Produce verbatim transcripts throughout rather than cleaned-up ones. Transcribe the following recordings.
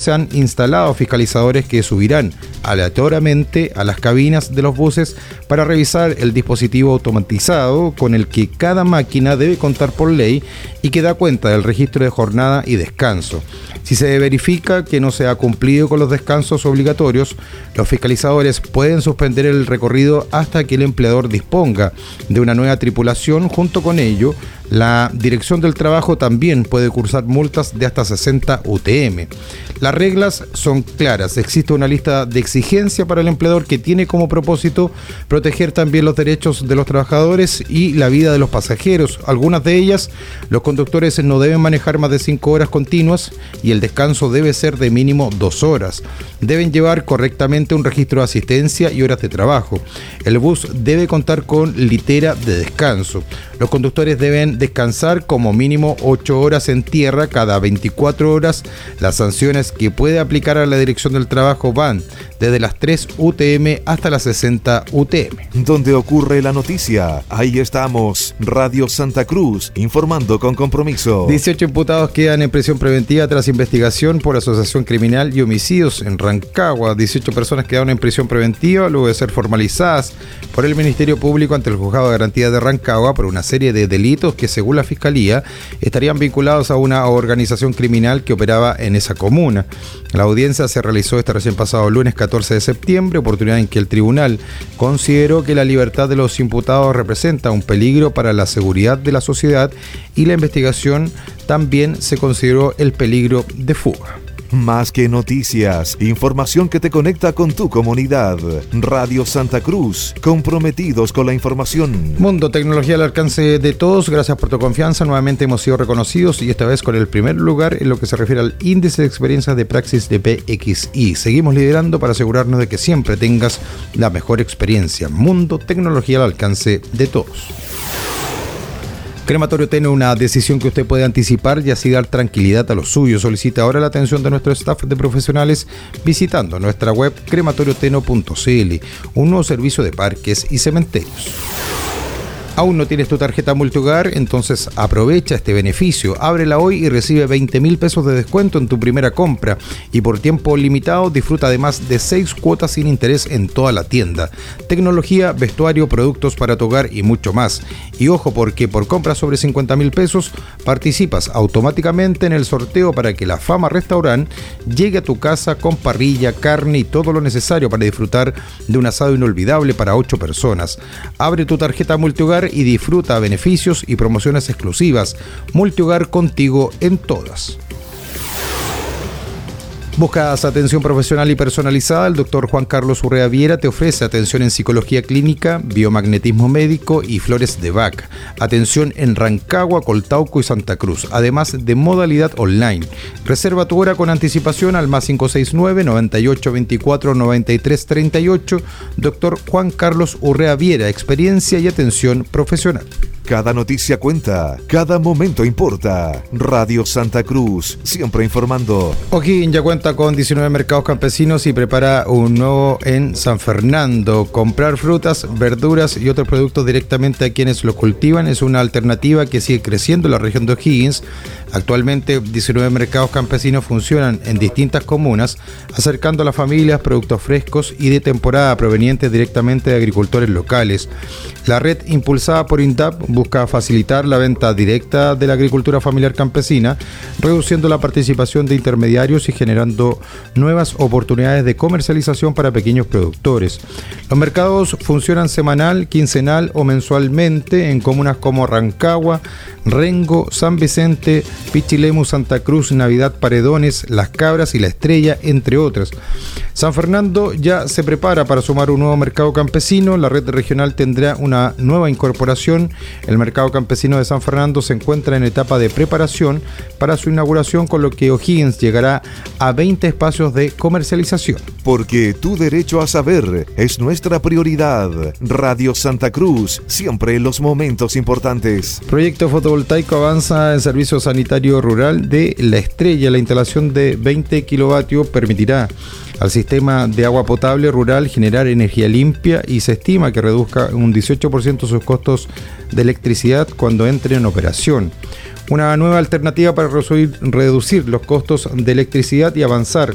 se han instalado fiscalizadores que subirán aleatoriamente a las cabinas de los buses para revisar el dispositivo automatizado con el que cada máquina debe contar por ley y que da cuenta del registro de jornada y descanso. Si se verifica que no se ha cumplido con los descansos obligatorios, los fiscalizadores pueden suspender el recorrido hasta que el empleador disponga de una nueva tripulación. Junto con ello, la Dirección del Trabajo también puede cursar multas de hasta sesenta U T M. Las reglas son claras. Existe una lista de exigencia para el empleador que tiene como propósito proteger también los derechos de los trabajadores y la vida de los pasajeros. Algunas de ellas, los conductores no deben manejar más de cinco horas continuas y el descanso debe ser de mínimo dos horas. Deben llevar correctamente un registro de asistencia y horas de trabajo. El bus debe contar con litera de descanso. Los conductores deben descansar como mínimo ocho horas en tierra cada veinticuatro horas. Las sanciones que puede aplicar a la Dirección del Trabajo van desde las tres U T M hasta las sesenta U T M. Donde ocurre la noticia, ahí estamos. Radio Santa Cruz, informando con compromiso. dieciocho imputados quedan en prisión preventiva tras investigación por asociación criminal y homicidios en Rancagua. dieciocho personas quedaron en prisión preventiva luego de ser formalizadas por el Ministerio Público ante el Juzgado de Garantía de Rancagua por una serie de delitos que, según la Fiscalía, estarían vinculados a una organización criminal que operaba en esa comuna. La audiencia se realizó este recién pasado lunes catorce de septiembre, oportunidad en que el tribunal consideró que la libertad de los imputados representa un peligro para la seguridad de la sociedad y la investigación también se consideró el peligro de fuga. Más que noticias, información que te conecta con tu comunidad. Radio Santa Cruz, comprometidos con la información. Mundo Tecnología al alcance de todos. Gracias por tu confianza. Nuevamente hemos sido reconocidos y esta vez con el primer lugar en lo que se refiere al índice de experiencias de Praxis de P X I. Seguimos liderando para asegurarnos de que siempre tengas la mejor experiencia. Mundo Tecnología al alcance de todos. Crematorio tiene una decisión que usted puede anticipar y así dar tranquilidad a los suyos. Solicita ahora la atención de nuestro staff de profesionales visitando nuestra web crematorio teno punto c l, un nuevo servicio de parques y cementerios. ¿Aún no tienes tu tarjeta multihogar? Entonces aprovecha este beneficio. Ábrela hoy y recibe veinte mil pesos de descuento en tu primera compra. Y por tiempo limitado disfruta además de seis cuotas sin interés en toda la tienda. Tecnología, vestuario, productos para tu hogar y mucho más. Y ojo, porque por compras sobre cincuenta mil pesos participas automáticamente en el sorteo para que la Fama Restaurant llegue a tu casa con parrilla, carne y todo lo necesario para disfrutar de un asado inolvidable para ocho personas. Abre tu tarjeta multihogar y disfruta beneficios y promociones exclusivas. Multihogar, contigo en todas. ¿Buscas atención profesional y personalizada? El doctor Juan Carlos Urrea Viera te ofrece atención en psicología clínica, biomagnetismo médico y flores de Bach. Atención en Rancagua, Coltauco y Santa Cruz, además de modalidad online. Reserva tu hora con anticipación al más cinco seis nueve, noventa y ocho, veinticuatro, noventa y tres, treinta y ocho. Doctor Juan Carlos Urrea Viera, experiencia y atención profesional. Cada noticia cuenta, cada momento importa. Radio Santa Cruz, siempre informando. O'Higgins ya cuenta con diecinueve mercados campesinos y prepara un nuevo en San Fernando. Comprar frutas, verduras y otros productos directamente a quienes los cultivan es una alternativa que sigue creciendo en la región de O'Higgins. Actualmente, diecinueve mercados campesinos funcionan en distintas comunas, acercando a las familias productos frescos y de temporada provenientes directamente de agricultores locales. La red impulsada por INDAP busca facilitar la venta directa de la agricultura familiar campesina, reduciendo la participación de intermediarios y generando nuevas oportunidades de comercialización para pequeños productores. Los mercados funcionan semanal, quincenal o mensualmente en comunas como Rancagua, Rengo, San Vicente, Pichilemu, Santa Cruz, Navidad, Paredones, Las Cabras y La Estrella, entre otras. San Fernando ya se prepara para sumar un nuevo mercado campesino. La red regional tendrá una nueva incorporación. El mercado campesino de San Fernando se encuentra en etapa de preparación para su inauguración, con lo que O'Higgins llegará a veinte espacios de comercialización. Porque tu derecho a saber es nuestra prioridad. Radio Santa Cruz, siempre en los momentos importantes. Proyecto fotovoltaico avanza en servicio sanitario rural de La Estrella. La instalación de veinte kilovatios permitirá al sistema de agua potable rural generar energía limpia y se estima que reduzca un dieciocho por ciento sus costos de electricidad cuando entre en operación. Una nueva alternativa para reducir, reducir los costos de electricidad y avanzar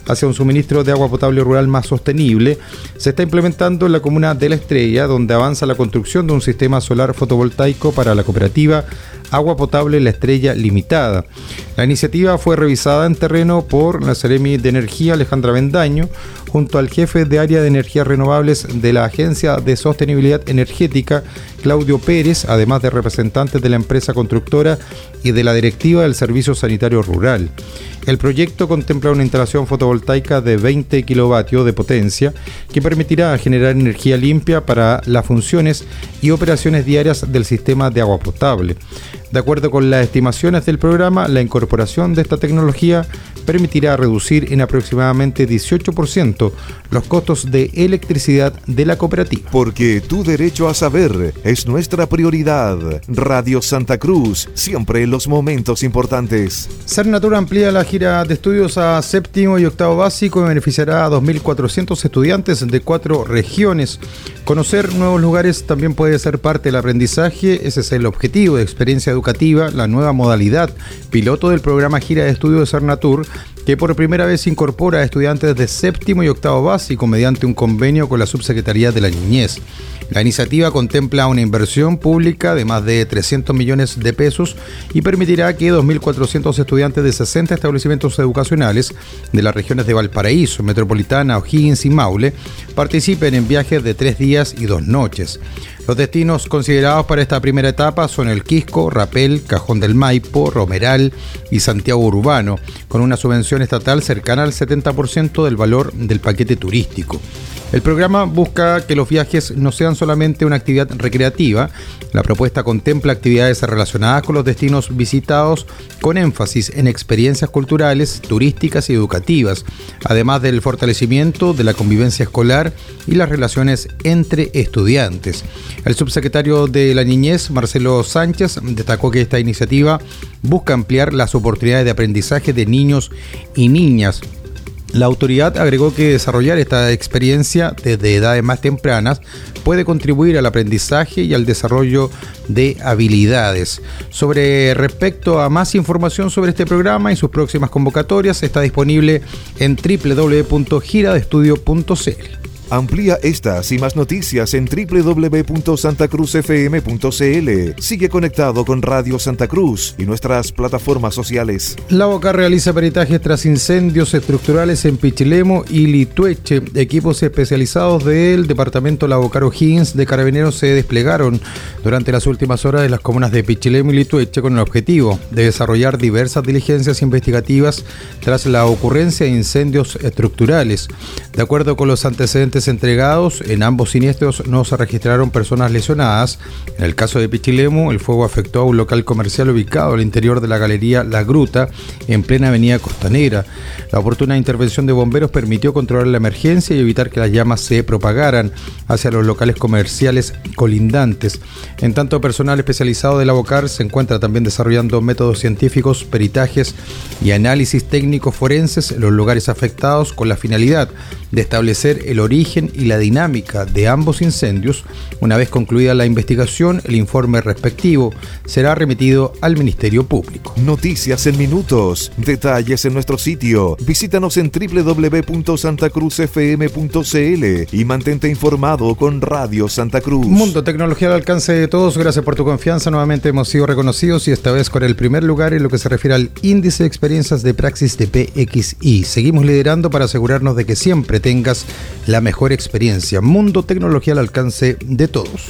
hacia un suministro de agua potable rural más sostenible se está implementando en la comuna de La Estrella, donde avanza la construcción de un sistema solar fotovoltaico para la cooperativa Agua Potable La Estrella Limitada. La iniciativa fue revisada en terreno por la Seremi de Energía Alejandra Bendaño, junto al jefe de área de energías renovables de la Agencia de Sostenibilidad Energética, Claudio Pérez, además de representantes de la empresa constructora y de la directiva del Servicio Sanitario Rural. El proyecto contempla una instalación fotovoltaica de veinte kilovatios de potencia que permitirá generar energía limpia para las funciones y operaciones diarias del sistema de agua potable. De acuerdo con las estimaciones del programa, la incorporación de esta tecnología permitirá reducir en aproximadamente dieciocho por ciento los costos de electricidad de la cooperativa. Porque tu derecho a saber es nuestra prioridad. Radio Santa Cruz, siempre en los momentos importantes. Cernatur amplía la gira de estudios a séptimo y octavo básico y beneficiará a dos mil cuatrocientos estudiantes de cuatro regiones. Conocer nuevos lugares también puede ser parte del aprendizaje. Ese es el objetivo de experiencia educativa, la nueva modalidad piloto del programa Gira de Estudios de Cernatur, que por primera vez incorpora a estudiantes de séptimo y octavo básico mediante un convenio con la Subsecretaría de la Niñez. La iniciativa contempla una inversión pública de más de trescientos millones de pesos y permitirá que dos mil cuatrocientos estudiantes de sesenta establecimientos educacionales de las regiones de Valparaíso, Metropolitana, O'Higgins y Maule participen en viajes de tres días y dos noches. Los destinos considerados para esta primera etapa son el Quisco, Rapel, Cajón del Maipo, Romeral y Santiago Urbano, con una subvención estatal cercana al setenta por ciento del valor del paquete turístico. El programa busca que los viajes no sean solamente una actividad recreativa. La propuesta contempla actividades relacionadas con los destinos visitados con énfasis en experiencias culturales, turísticas y educativas, además del fortalecimiento de la convivencia escolar y las relaciones entre estudiantes. El subsecretario de la Niñez, Marcelo Sánchez, destacó que esta iniciativa busca ampliar las oportunidades de aprendizaje de niños y niñas. La autoridad agregó que desarrollar esta experiencia desde edades más tempranas puede contribuir al aprendizaje y al desarrollo de habilidades. Sobre respecto a más información sobre este programa y sus próximas convocatorias, está disponible en doble u doble u doble u punto gira de estudio punto c l. Amplía estas y más noticias en doble u doble u doble u punto santa cruz f m punto c l. Sigue conectado con Radio Santa Cruz y nuestras plataformas sociales. La Bocar realiza peritajes tras incendios estructurales en Pichilemu y Litueche. Equipos especializados del Departamento La Bocar O'Higgins de Carabineros se desplegaron durante las últimas horas en las comunas de Pichilemu y Litueche con el objetivo de desarrollar diversas diligencias investigativas tras la ocurrencia de incendios estructurales. De acuerdo con los antecedentes entregados, en ambos siniestros no se registraron personas lesionadas. En el caso de Pichilemu, el fuego afectó a un local comercial ubicado al interior de la galería La Gruta, en plena avenida Costanera. La oportuna intervención de bomberos permitió controlar la emergencia y evitar que las llamas se propagaran hacia los locales comerciales colindantes. En tanto, personal especializado de la Bocar se encuentra también desarrollando métodos científicos, peritajes y análisis técnicos forenses en los lugares afectados con la finalidad de establecer el origen y la dinámica de ambos incendios. Una vez concluida la investigación, el informe respectivo será remitido al Ministerio Público. Noticias en minutos, detalles en nuestro sitio. Visítanos en doble u doble u doble u punto santa cruz f m punto c l y mantente informado con Radio Santa Cruz. Mundo Tecnología al alcance de todos. Gracias por tu confianza. Nuevamente hemos sido reconocidos y esta vez con el primer lugar en lo que se refiere al índice de experiencias de Praxis de P X I. Seguimos liderando para asegurarnos de que siempre tengas la mejor experiencia. Mundo Tecnología al alcance de todos.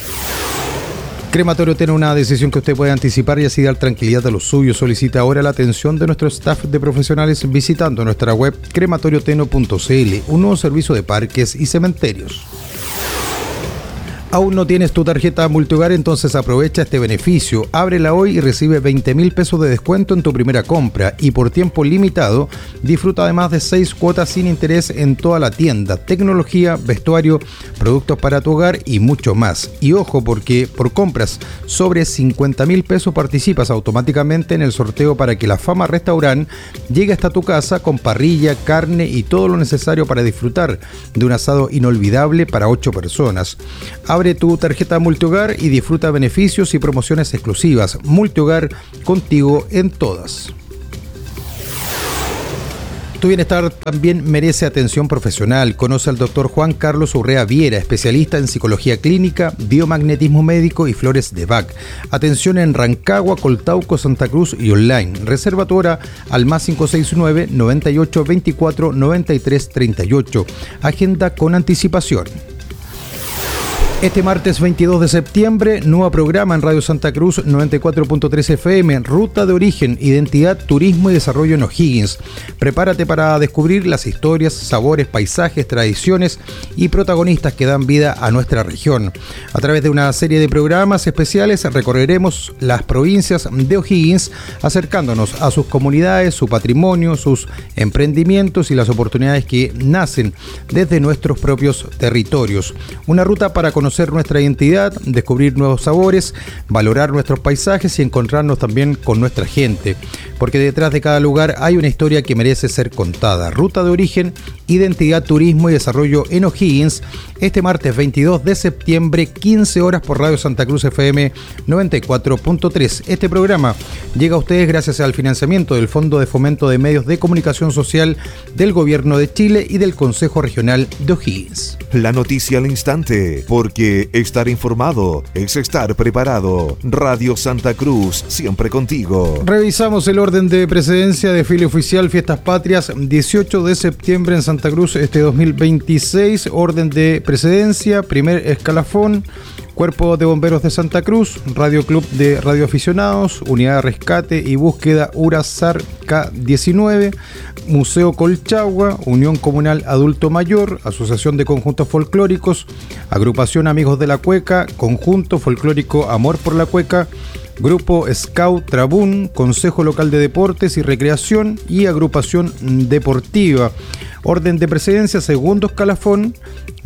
Crematorio tiene una decisión que usted puede anticipar y así dar tranquilidad a los suyos. Solicita ahora la atención de nuestro staff de profesionales visitando nuestra web crematorio teno punto c l, un nuevo servicio de parques y cementerios. ¿Aún no tienes tu tarjeta multihogar? Entonces aprovecha este beneficio. Ábrela hoy y recibe veinte mil pesos de descuento en tu primera compra y por tiempo limitado disfruta además de seis cuotas sin interés en toda la tienda, tecnología, vestuario, productos para tu hogar y mucho más. Y ojo, porque por compras sobre cincuenta mil pesos participas automáticamente en el sorteo para que la Fama Restaurant llegue hasta tu casa con parrilla, carne y todo lo necesario para disfrutar de un asado inolvidable para ocho personas. Abre tu tarjeta Multihogar y disfruta beneficios y promociones exclusivas. Multihogar, contigo en todas. Tu bienestar también merece atención profesional. Conoce al doctor Juan Carlos Urrea Viera, especialista en psicología clínica, biomagnetismo médico y flores de Bach. Atención en Rancagua, Coltauco, Santa Cruz y online. Reserva tu hora al más cinco seis nueve, noventa y ocho, veinticuatro, noventa y tres, treinta y ocho. Agenda con anticipación. Este martes veintidós de septiembre, nuevo programa en Radio Santa Cruz noventa y cuatro punto tres F M, Ruta de Origen, Identidad, Turismo y Desarrollo en O'Higgins. Prepárate para descubrir las historias, sabores, paisajes, tradiciones y protagonistas que dan vida a nuestra región. A través de una serie de programas especiales recorreremos las provincias de O'Higgins, acercándonos a sus comunidades, su patrimonio, sus emprendimientos y las oportunidades que nacen desde nuestros propios territorios. Una ruta para conocer nuestra identidad, descubrir nuevos sabores, valorar nuestros paisajes y encontrarnos también con nuestra gente, porque detrás de cada lugar hay una historia que merece ser contada. Ruta de Origen, Identidad, Turismo y Desarrollo en O'Higgins, este martes veintidós de septiembre, quince horas por Radio Santa Cruz F M noventa y cuatro punto tres. Este programa llega a ustedes gracias al financiamiento del Fondo de Fomento de Medios de Comunicación Social del Gobierno de Chile y del Consejo Regional de O'Higgins. La noticia al instante, porque estar informado es estar preparado. Radio Santa Cruz, siempre contigo. Revisamos el orden de precedencia, desfile oficial Fiestas Patrias, dieciocho de septiembre en Santa Cruz este dos mil veintiséis. Orden de precedencia, primer escalafón, Cuerpo de Bomberos de Santa Cruz, Radio Club de Radioaficionados, Unidad de Rescate y Búsqueda Urazar K diecinueve, Museo Colchagua, Unión Comunal Adulto Mayor, Asociación de Conjuntos Folclóricos, Agrupación Amigos de la Cueca, Conjunto Folclórico Amor por la Cueca, Grupo Scout Trabún, Consejo Local de Deportes y Recreación y Agrupación Deportiva. Orden de precedencia, segundo escalafón,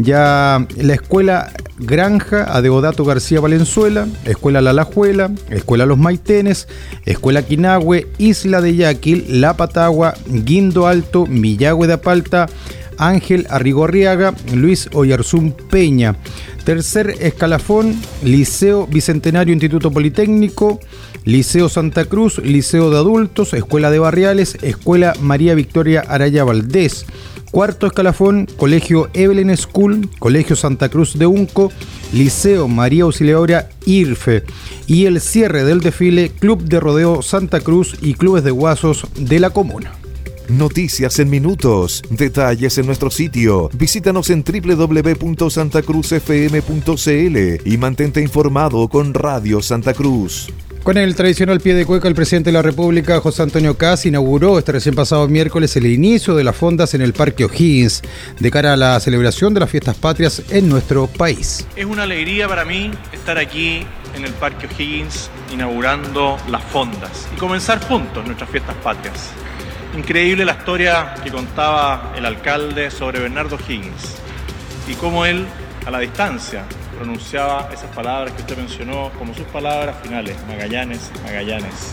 ya la Escuela Granja Adeodato García Valenzuela, Escuela La Lajuela, Escuela Los Maitenes, Escuela Quinahue, Isla de Yaquil, La Patagua, Guindo Alto, Millagüe de Apalta, Ángel Arrigorriaga, Luis Oyarzún Peña. Tercer escalafón, Liceo Bicentenario Instituto Politécnico, Liceo Santa Cruz, Liceo de Adultos, Escuela de Barriales, Escuela María Victoria Araya Valdés. Cuarto escalafón, Colegio Evelyn School, Colegio Santa Cruz de Unco, Liceo María Auxiliadora IRFE. Y el cierre del desfile, Club de Rodeo Santa Cruz y Clubes de Guasos de la comuna. Noticias en minutos, detalles en nuestro sitio. Visítanos en doble u doble u doble u punto santa cruz f m punto c l y mantente informado con Radio Santa Cruz. Con el tradicional pie de cueca, el presidente de la República, José Antonio Kast, inauguró este recién pasado miércoles el inicio de las fondas en el Parque O'Higgins, de cara a la celebración de las Fiestas Patrias en nuestro país. Es una alegría para mí estar aquí en el Parque O'Higgins inaugurando las fondas y comenzar juntos nuestras Fiestas Patrias. Increíble la historia que contaba el alcalde sobre Bernardo O'Higgins y cómo él, a la distancia, pronunciaba esas palabras que usted mencionó como sus palabras finales: Magallanes, Magallanes.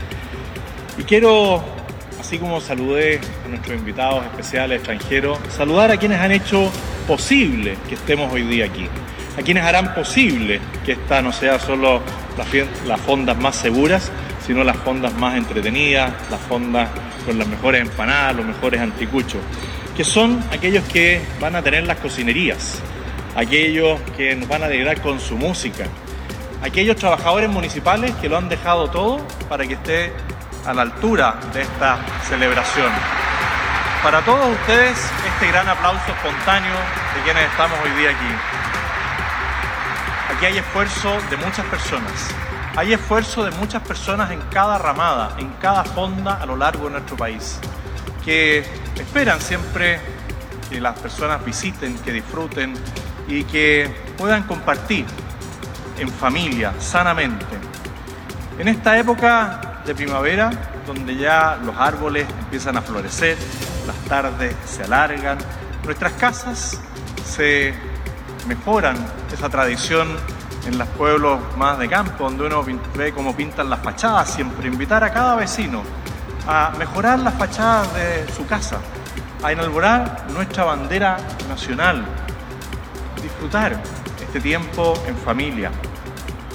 Y quiero, así como saludé a nuestros invitados especiales extranjeros, saludar a quienes han hecho posible que estemos hoy día aquí, a quienes harán posible que esta no sea solo las, las fondas más seguras, sino las fondas más entretenidas, las fondas con las mejores empanadas, los mejores anticuchos, que son aquellos que van a tener las cocinerías, aquellos que nos van a alegrar con su música, aquellos trabajadores municipales que lo han dejado todo para que esté a la altura de esta celebración. Para todos ustedes, este gran aplauso espontáneo de quienes estamos hoy día aquí. Aquí hay esfuerzo de muchas personas. Hay esfuerzo de muchas personas en cada ramada, en cada fonda a lo largo de nuestro país, que esperan siempre que las personas visiten, que disfruten y que puedan compartir en familia, sanamente. En esta época de primavera, donde ya los árboles empiezan a florecer, las tardes se alargan, nuestras casas se mejoran, esa tradición en los pueblos más de campo, donde uno ve cómo pintan las fachadas, siempre invitar a cada vecino a mejorar las fachadas de su casa, a enalborar nuestra bandera nacional, disfrutar este tiempo en familia.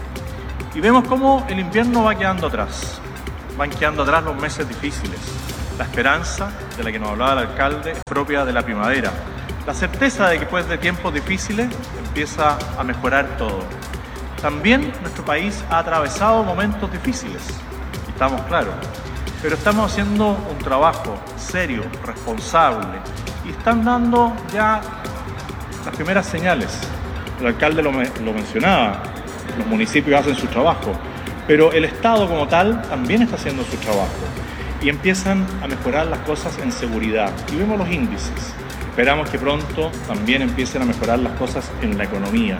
Y vemos cómo el invierno va quedando atrás, van quedando atrás los meses difíciles, La esperanza de la que nos hablaba el alcalde es propia de la primavera. La certeza de que después de tiempos difíciles empieza a mejorar todo. También nuestro país ha atravesado momentos difíciles, estamos claros, pero estamos haciendo un trabajo serio, responsable, y están dando ya las primeras señales. El alcalde lo, me, lo mencionaba, los municipios hacen su trabajo, pero el Estado como tal también está haciendo su trabajo y empiezan a mejorar las cosas en seguridad. Y vemos los índices. Esperamos que pronto también empiecen a mejorar las cosas en la economía.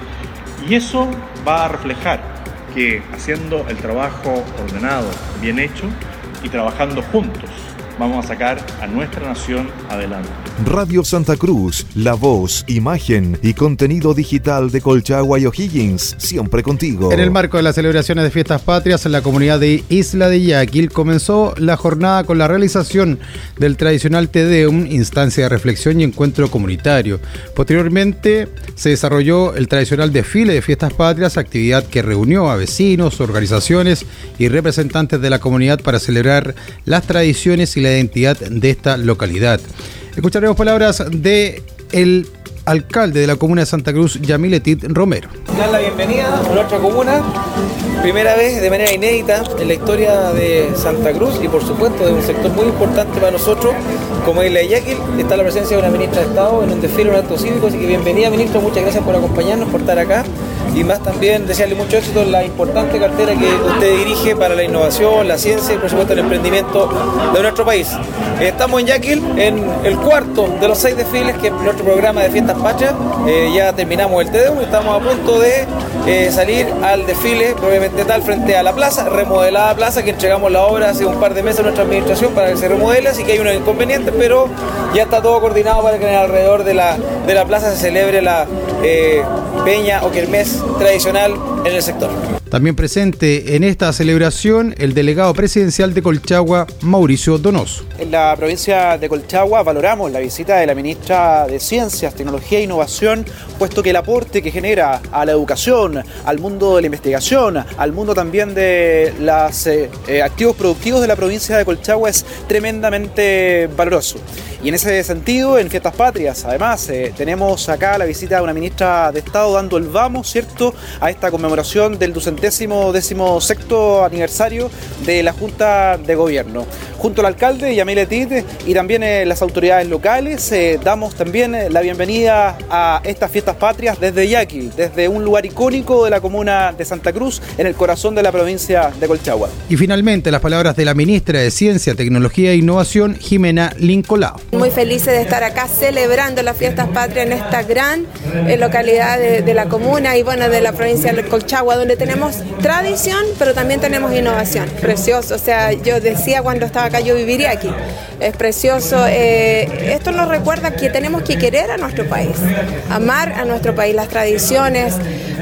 Y eso va a reflejar que haciendo el trabajo ordenado, bien hecho y trabajando juntos, vamos a sacar a nuestra nación adelante. Radio Santa Cruz, la voz, imagen y contenido digital de Colchagua y O'Higgins, siempre contigo. En el marco de las celebraciones de Fiestas Patrias en la comunidad de Isla de Yaquil, comenzó la jornada con la realización del tradicional Te Deum, instancia de reflexión y encuentro comunitario. Posteriormente se desarrolló el tradicional desfile de Fiestas Patrias, actividad que reunió a vecinos, organizaciones y representantes de la comunidad para celebrar las tradiciones y la identidad de esta localidad. Escucharemos palabras de el alcalde de la comuna de Santa Cruz, Yamil Etit Romero. Dar la bienvenida a nuestra comuna, primera vez de manera inédita en la historia de Santa Cruz y por supuesto de un sector muy importante para nosotros como Isla de Yaquil. Está la presencia de una ministra de Estado en un desfile, un acto cívico, así que bienvenida, ministro, muchas gracias por acompañarnos, por estar acá. Y más también desearle mucho éxito en la importante cartera que usted dirige para la innovación, la ciencia y por supuesto el emprendimiento de nuestro país. Estamos en Yaquil, en el cuarto de los seis desfiles que es nuestro programa de Fiestas Patrias. Eh, ya terminamos el Te Deum y estamos a punto de eh, salir al desfile propiamente tal frente a la plaza, remodelada plaza que entregamos la obra hace un par de meses a nuestra administración para que se remodele, así que hay unos inconvenientes, pero ya está todo coordinado para que alrededor de la, de la plaza se celebre la eh, peña o kermés tradicional en el sector. También presente en esta celebración el delegado presidencial de Colchagua, Mauricio Donoso. En la provincia de Colchagua valoramos la visita de la ministra de Ciencias, Tecnología e Innovación, puesto que el aporte que genera a la educación, al mundo de la investigación, al mundo también de los eh, activos productivos de la provincia de Colchagua es tremendamente valoroso. Y en ese sentido, en Fiestas Patrias, además, eh, tenemos acá la visita de una ministra de Estado dando el vamos, ¿cierto?, a esta conmemoración del ducentésimo décimo sexto aniversario de la Junta de Gobierno. Junto al alcalde Yamil Etit y también eh, las autoridades locales, eh, damos también eh, la bienvenida a estas Fiestas Patrias desde Yaquil, desde un lugar icónico de la comuna de Santa Cruz, en el corazón de la provincia de Colchagua. Y finalmente las palabras de la ministra de Ciencia, Tecnología e Innovación, Jimena Lincolao. Muy felices de estar acá celebrando las Fiestas Patrias en esta gran eh, localidad de, de la comuna y bueno, de la provincia de Colchagua, donde tenemos tradición, pero también tenemos innovación. Precioso, o sea, yo decía cuando estaba acá, yo viviría aquí. Es precioso. Eh, esto nos recuerda que tenemos que querer a nuestro país, amar a nuestro país, las tradiciones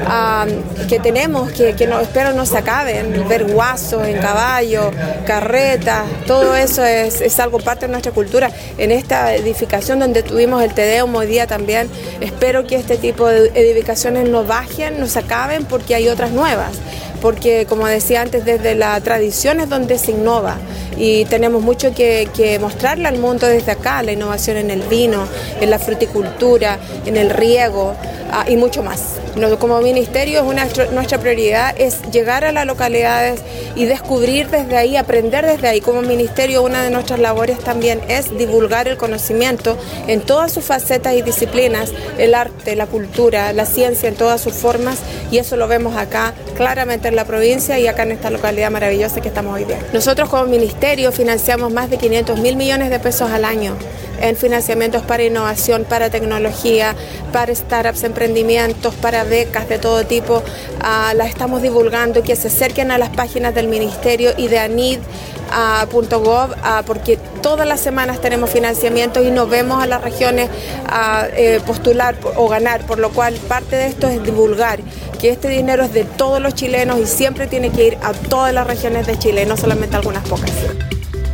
uh, que tenemos, que, que no, espero no se acaben, ver guasos en caballo, carretas, todo eso es, es algo parte de nuestra cultura. En esta edificación donde tuvimos el Te Deum hoy día también, espero que este tipo de edificaciones no bajen, no se acaben, porque hay otras nuevas. Porque, como decía antes, desde la tradición es donde se innova y tenemos mucho que, que mostrarle al mundo desde acá, la innovación en el vino, en la fruticultura, en el riego uh, y mucho más. Como ministerio, una, nuestra prioridad es llegar a las localidades y descubrir desde ahí, aprender desde ahí. Como ministerio, una de nuestras labores también es divulgar el conocimiento en todas sus facetas y disciplinas, el arte, la cultura, la ciencia en todas sus formas, y eso lo vemos acá claramente en la provincia y acá en esta localidad maravillosa que estamos hoy día. Nosotros como ministerio financiamos más de quinientos mil millones de pesos al año en financiamientos para innovación, para tecnología, para startups, emprendimientos, para becas de todo tipo. Uh, las estamos divulgando, que se acerquen a las páginas del ministerio y de anid punto gov, uh, uh, porque todas las semanas tenemos financiamientos y nos vemos a las regiones a uh, eh, postular o ganar, por lo cual parte de esto es divulgar que este dinero es de todos los chilenos y siempre tiene que ir a todas las regiones de Chile, no solamente a algunas pocas.